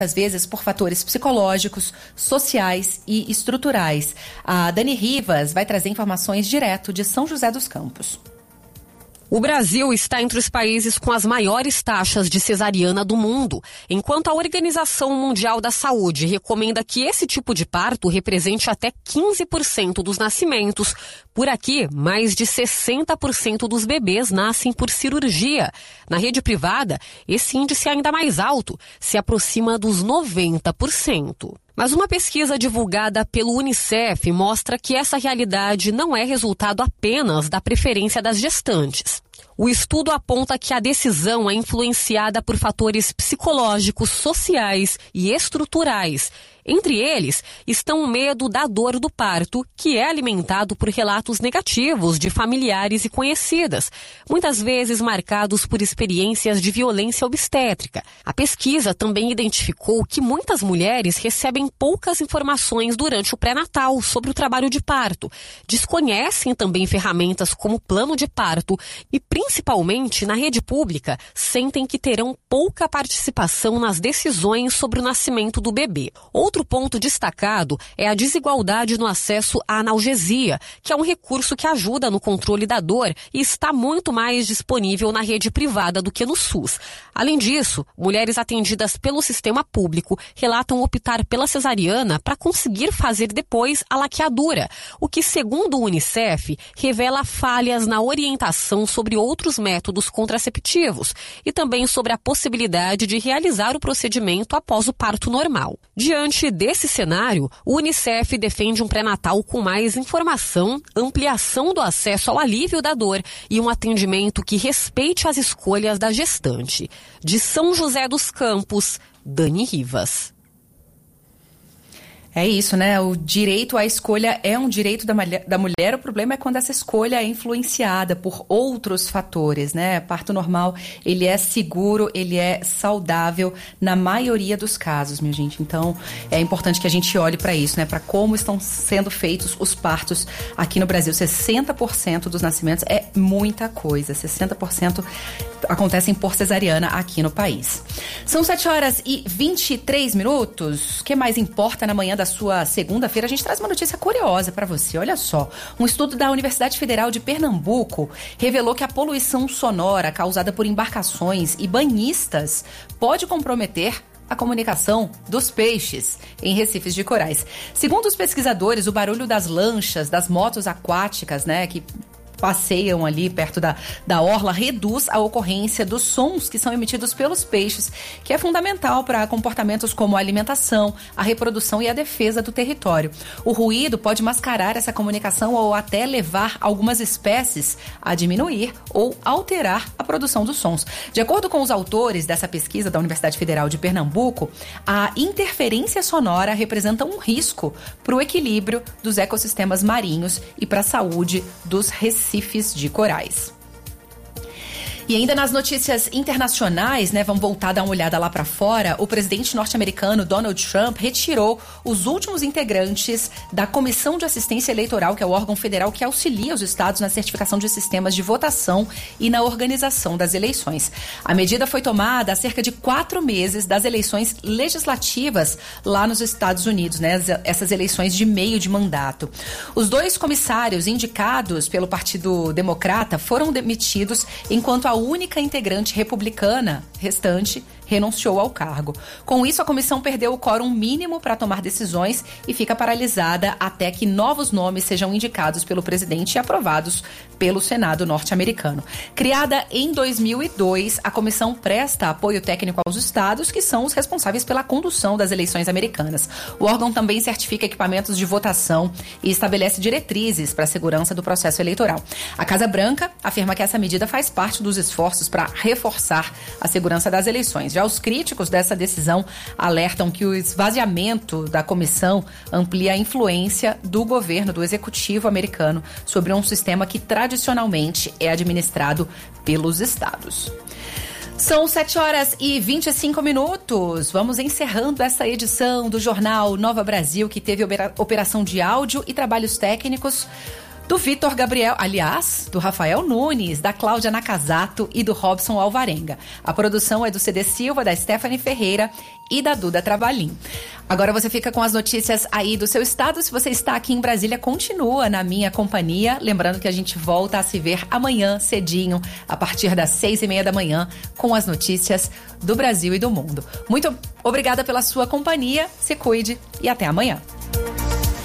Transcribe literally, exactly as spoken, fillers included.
às vezes por fatores psicológicos, sociais e estruturais. A Dani Rivas vai trazer informações direto de São José dos Campos. O Brasil está entre os países com as maiores taxas de cesariana do mundo, enquanto a Organização Mundial da Saúde recomenda que esse tipo de parto represente até quinze por cento dos nascimentos. Por aqui, mais de sessenta por cento dos bebês nascem por cirurgia. Na rede privada, esse índice é ainda mais alto, se aproxima dos noventa por cento. Mas uma pesquisa divulgada pelo Unicef mostra que essa realidade não é resultado apenas da preferência das gestantes. O estudo aponta que a decisão é influenciada por fatores psicológicos, sociais e estruturais. Entre eles estão o medo da dor do parto, que é alimentado por relatos negativos de familiares e conhecidas, muitas vezes marcados por experiências de violência obstétrica. A pesquisa também identificou que muitas mulheres recebem poucas informações durante o pré-natal sobre o trabalho de parto, desconhecem também ferramentas como plano de parto e, principalmente na rede pública, sentem que terão pouca participação nas decisões sobre o nascimento do bebê. Outro ponto destacado é a desigualdade no acesso à analgesia, que é um recurso que ajuda no controle da dor e está muito mais disponível na rede privada do que no SUS. Além disso, mulheres atendidas pelo sistema público relatam optar pela cesariana para conseguir fazer depois a laqueadura, o que, segundo o Unicef, revela falhas na orientação sobre outros métodos contraceptivos e também sobre a possibilidade de realizar o procedimento após o parto normal. Diante desse cenário, o Unicef defende um pré-natal com mais informação, ampliação do acesso ao alívio da dor e um atendimento que respeite as escolhas da gestante. De São José dos Campos, Dani Rivas. É isso, né? O direito à escolha é um direito da mulher, da mulher. O problema é quando essa escolha é influenciada por outros fatores, né? Parto normal, ele é seguro, ele é saudável na maioria dos casos, minha gente. Então, é importante que a gente olhe para isso, né? Para como estão sendo feitos os partos aqui no Brasil. sessenta por cento dos nascimentos é muita coisa. sessenta por cento acontecem por cesariana aqui no país. São sete horas e vinte e três minutos. O que mais importa na manhã da sua segunda-feira? A gente traz uma notícia curiosa para você. Olha só, um estudo da Universidade Federal de Pernambuco revelou que a poluição sonora causada por embarcações e banhistas pode comprometer a comunicação dos peixes em recifes de corais. Segundo os pesquisadores, o barulho das lanchas, das motos aquáticas, né, que passeiam ali perto da, da orla, reduz a ocorrência dos sons que são emitidos pelos peixes, que é fundamental para comportamentos como a alimentação, a reprodução e a defesa do território. O ruído pode mascarar essa comunicação ou até levar algumas espécies a diminuir ou alterar a produção dos sons. De acordo com os autores dessa pesquisa da Universidade Federal de Pernambuco, a interferência sonora representa um risco para o equilíbrio dos ecossistemas marinhos e para a saúde dos recifes de corais. E ainda nas notícias internacionais, né, vamos voltar a dar uma olhada lá para fora, o presidente norte-americano Donald Trump retirou os últimos integrantes da Comissão de Assistência Eleitoral, que é o órgão federal que auxilia os estados na certificação de sistemas de votação e na organização das eleições. A medida foi tomada há cerca de quatro meses das eleições legislativas lá nos Estados Unidos, né, essas eleições de meio de mandato. Os dois comissários indicados pelo Partido Democrata foram demitidos enquanto a única integrante republicana restante renunciou ao cargo. Com isso, a comissão perdeu o quórum mínimo para tomar decisões e fica paralisada até que novos nomes sejam indicados pelo presidente e aprovados pelo Senado norte-americano. Criada em dois mil e dois, a comissão presta apoio técnico aos estados, que são os responsáveis pela condução das eleições americanas. O órgão também certifica equipamentos de votação e estabelece diretrizes para a segurança do processo eleitoral. A Casa Branca afirma que essa medida faz parte dos esforços para reforçar a segurança das eleições. Já os críticos dessa decisão alertam que o esvaziamento da comissão amplia a influência do governo, do executivo americano, sobre um sistema que tradicionalmente é administrado pelos estados. São sete horas e vinte e cinco minutos. Vamos encerrando essa edição do Jornal Nova Brasil, que teve operação de áudio e trabalhos técnicos do Vitor Gabriel, aliás, do Rafael Nunes, da Cláudia Nakazato e do Robson Alvarenga. A produção é do C D Silva, da Stephanie Ferreira e da Duda Trabalhin. Agora você fica com as notícias aí do seu estado. Se você está aqui em Brasília, continua na minha companhia. Lembrando que a gente volta a se ver amanhã cedinho, a partir das seis e meia da manhã, com as notícias do Brasil e do mundo. Muito obrigada pela sua companhia, se cuide e até amanhã.